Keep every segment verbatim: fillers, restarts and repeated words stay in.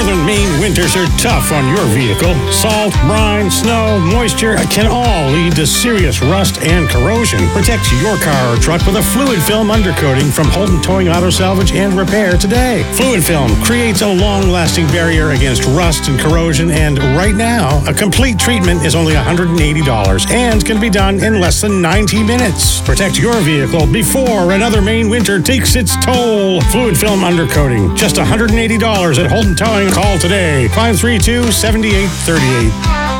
Northern Maine winters are tough on your vehicle. Salt, brine, snow, moisture can all lead to serious rust and corrosion. Protect your car or truck with a fluid film undercoating from Holden Towing Auto Salvage and Repair today. Fluid film creates a long-lasting barrier against rust and corrosion, and right now, a complete treatment is only one hundred eighty dollars and can be done in less than ninety minutes. Protect your vehicle before another Maine winter takes its toll. Fluid film undercoating, just one hundred eighty dollars at Holden Towing. Call today, five three two, seven eight three eight.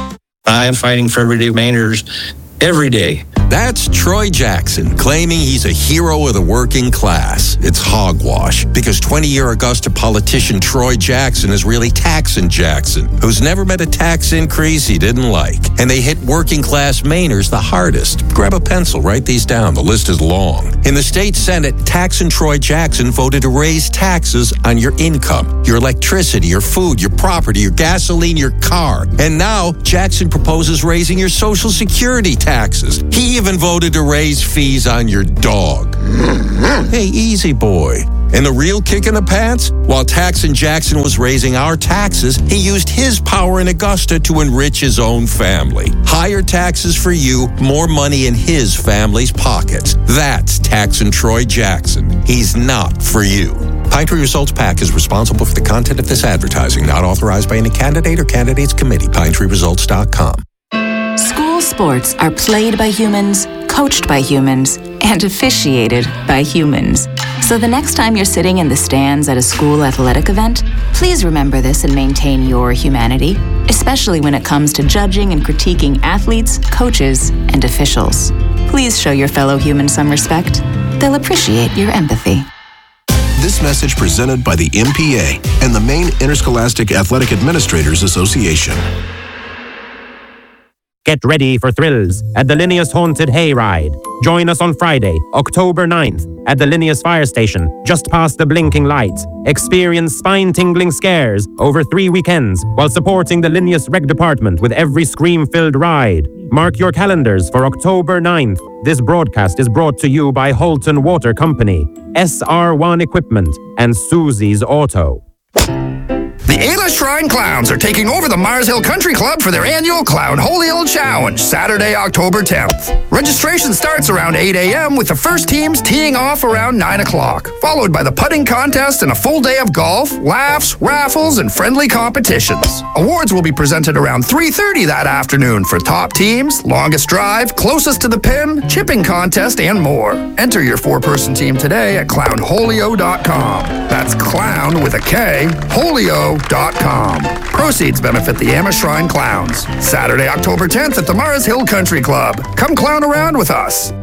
I am fighting for everyday Mainers every day. That's Troy Jackson, claiming he's a hero of the working class. It's hogwash, because twenty-year Augusta politician Troy Jackson is really Taxin' Jackson, who's never met a tax increase he didn't like. And they hit working class Mainers the hardest. Grab a pencil, write these down. The list is long. In the state Senate, Taxin' Troy Jackson voted to raise taxes on your income, your electricity, your food, your property, your gasoline, your car. And now, Jackson proposes raising your Social Security taxes. He even voted to raise fees on your dog. Hey, easy boy. And the real kick in the pants? While Taxin' Jackson was raising our taxes, he used his power in Augusta to enrich his own family. Higher taxes for you, more money in his family's pockets. That's Taxin' Troy Jackson. He's not for you. Pine Tree Results PAC is responsible for the content of this advertising, not authorized by any candidate or candidates committee. pine tree results dot com. School sports are played by humans, coached by humans, and officiated by humans. So the next time you're sitting in the stands at a school athletic event, please remember this and maintain your humanity, especially when it comes to judging and critiquing athletes, coaches, and officials. Please show your fellow humans some respect. They'll appreciate your empathy. This message presented by the M P A and the Maine Interscholastic Athletic Administrators Association. Get ready for thrills at the Linnaeus Haunted Hayride. Join us on Friday, October ninth, at the Linnaeus Fire Station, just past the blinking lights. Experience spine-tingling scares over three weekends while supporting the Linnaeus Rec Department with every scream-filled ride. Mark your calendars for October ninth. This broadcast is brought to you by Holton Water Company, S R one Equipment, and Susie's Auto. The Ayla Shrine Clowns are taking over the Mars Hill Country Club for their annual Clown Holy Old Challenge, Saturday, October tenth. Registration starts around eight a.m. with the first teams teeing off around nine o'clock, followed by the putting contest and a full day of golf, laughs, raffles, and friendly competitions. Awards will be presented around three thirty that afternoon for top teams, longest drive, closest to the pin, chipping contest, and more. Enter your four-person team today at clown holio dot com. That's clown with a K, holio dot com. Proceeds benefit the Ayla Shrine Clowns. Saturday, October tenth at the Mars Hill Country Club. Come clown around with us.